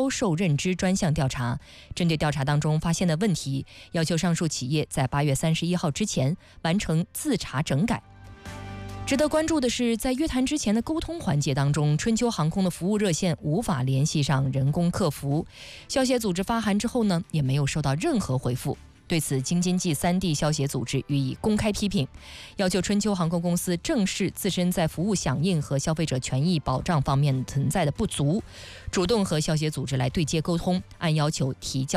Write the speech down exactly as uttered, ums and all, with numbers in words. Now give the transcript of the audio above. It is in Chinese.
销售认知专项调查，针对调查当中发现的问题，要求上述企业在八月三十一号之前完成自查整改。值得关注的是，在约谈之前的沟通环节当中，春秋航空的服务热线无法联系上人工客服，消协组织发函之后呢，也没有收到任何回复。对此，京津冀三地消协组织予以公开批评，要求春秋航空公司正视自身在服务响应和消费者权益保障方面存在的不足，主动和消协组织来对接沟通，按要求提交